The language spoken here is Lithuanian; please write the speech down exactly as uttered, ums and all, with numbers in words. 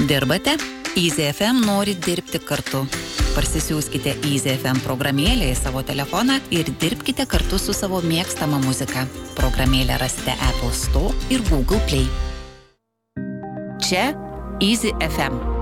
Dirbate? Easy F M nori dirbti kartu. Parsisiųskite Easy F M programėlę į savo telefoną ir dirbkite kartu su savo mėgstama muzika. Programėlę rasite Apple Store ir Google Play. Čia Easy F M.